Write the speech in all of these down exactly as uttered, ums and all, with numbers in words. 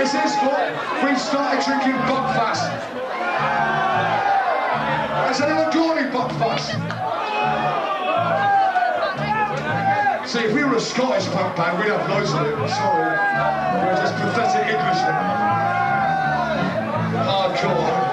this is for? We started drinking Buckfast. Has anyone got any Buckfast? See, if we were a Scottish punk band, we'd have loads of it. Sorry. We're just pathetic Englishmen. Hardcore.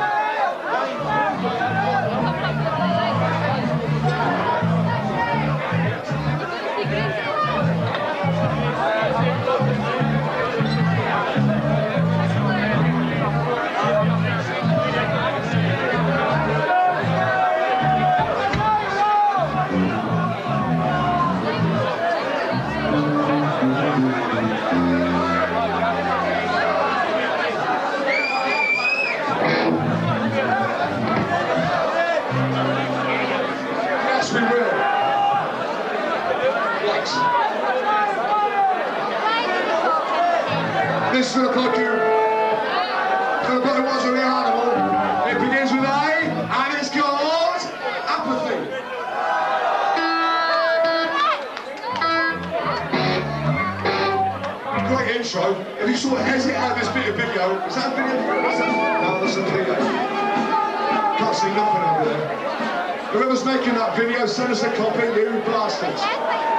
We will. Right. This will look you. The boy was an animal. It begins with A, and it's called apathy. Great intro. If you sort of hesitate at this bit of video, is that a video? No, that's a video. Can't see nothing over there. Whoever's making that video, send us a copy, you bastards.